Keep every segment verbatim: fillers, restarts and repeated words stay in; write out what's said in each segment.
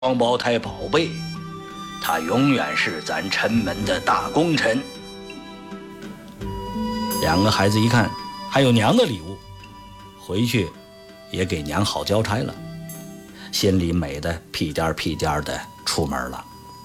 双胞胎宝贝，他永远是咱陈门的大功臣。两个孩子一看还有娘的礼物，回去也给娘好交差了，心里美的屁颠屁颠的出门了。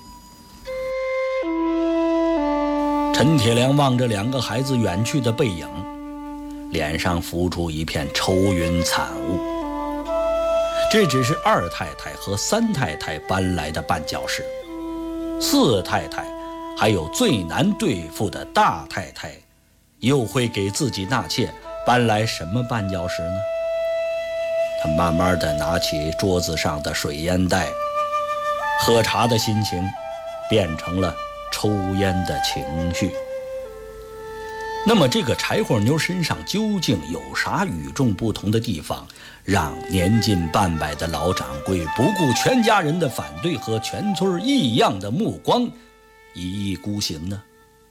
陈铁良望着两个孩子远去的背影，脸上浮出一片愁云惨雾。这只是二太太和三太太搬来的绊脚石，四太太还有最难对付的大太太，又会给自己纳妾搬来什么绊脚石呢？他慢慢地拿起桌子上的水烟袋，喝茶的心情变成了抽烟的情绪。那么这个柴火妞身上究竟有啥与众不同的地方，让年近半百的老掌柜不顾全家人的反对和全村异样的目光，一意孤行呢？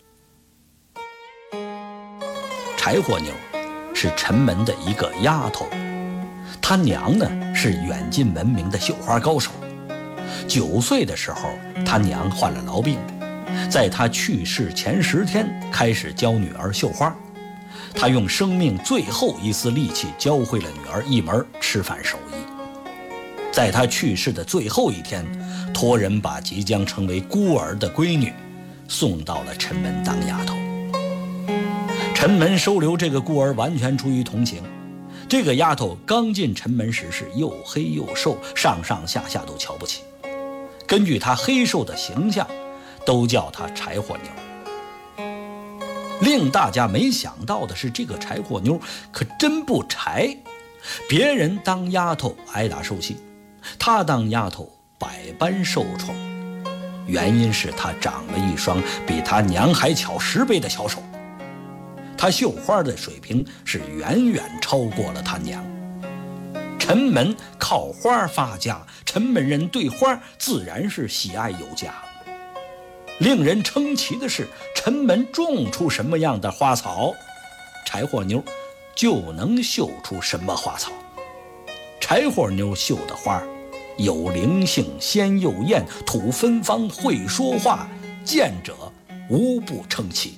柴火妞是陈门的一个丫头，她娘呢是远近闻名的绣花高手。九岁的时候，她娘患了痨病，在她去世前十天开始教女儿绣花。她用生命最后一丝力气教会了女儿一门吃饭手艺。在她去世的最后一天，托人把即将成为孤儿的闺女送到了陈门当丫头。陈门收留这个孤儿完全出于同情。这个丫头刚进陈门时是又黑又瘦，上上下下都瞧不起。根据她黑瘦的形象，都叫她柴火妞。令大家没想到的是，这个柴火妞可真不柴。别人当丫头挨打受气，她当丫头百般受宠。原因是她长了一双比她娘还巧十倍的小手。她绣花的水平是远远超过了她娘。陈门靠花发家，陈门人对花自然是喜爱有加。令人称奇的是，陈门种出什么样的花草，柴火妞就能绣出什么花草。柴火妞绣的花有灵性，鲜又艳，土芬芳，会说话，见者无不称奇。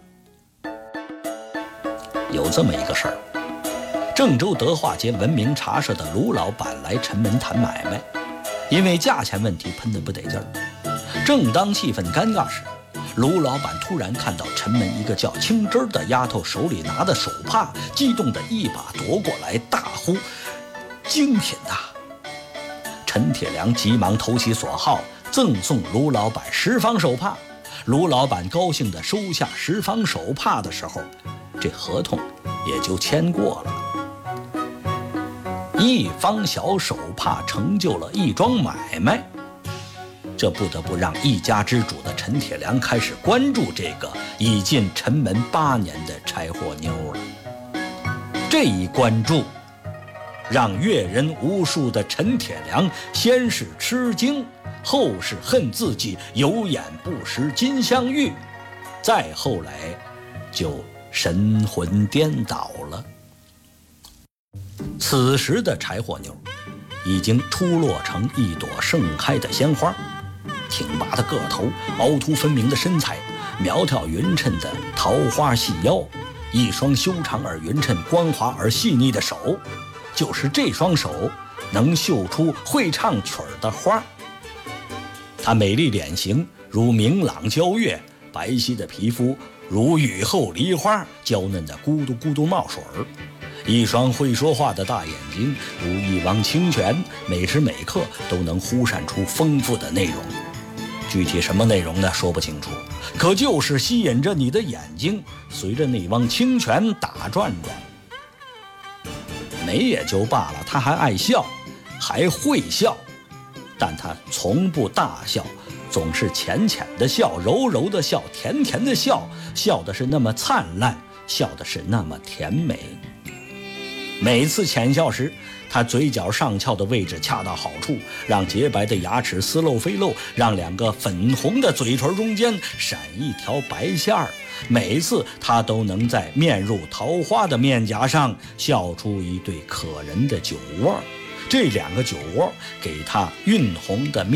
有这么一个事儿，郑州德化街闻名茶社的卢老板来陈门谈买卖，因为价钱问题喷得不得劲儿。正当气氛尴尬时，卢老板突然看到陈门一个叫青枝的丫头手里拿的手帕，激动地一把夺过来，大呼：“精品呐！”陈铁良急忙投其所好，赠送卢老板十方手帕。卢老板高兴地收下十方手帕的时候，这合同也就签过了。一方小手帕成就了一桩买卖，这不得不让一家之主的陈铁良开始关注这个已进陈门八年的柴火妞了。这一关注让阅人无数的陈铁良先是吃惊，后是恨自己有眼不识金镶玉，再后来就神魂颠倒了。此时的柴火妞已经出落成一朵盛开的鲜花，挺拔的个头，凹凸分明的身材，苗条匀称的桃花细腰，一双修长而匀称、光滑而细腻的手，就是这双手能绣出会唱曲儿的花。她美丽脸型如明朗皎月，白皙的皮肤如雨后梨花，娇嫩的咕嘟咕嘟冒水儿，一双会说话的大眼睛如一汪清泉，每时每刻都能忽闪出丰富的内容。具体什么内容呢？说不清楚，可就是吸引着你的眼睛，随着那汪清泉打转转。美也就罢了，他还爱笑，还会笑，但他从不大笑，总是浅浅的笑，柔柔的笑，甜甜的笑，笑的是那么灿烂，笑的是那么甜美。每次浅笑时，他嘴角上翘的位置恰到好处，让洁白的牙齿似漏非漏，让两个粉红的嘴唇中间闪一条白线儿。每次他都能在面如桃花的面颊上笑出一对可人的酒窝， 这两个酒窝给他晕红的面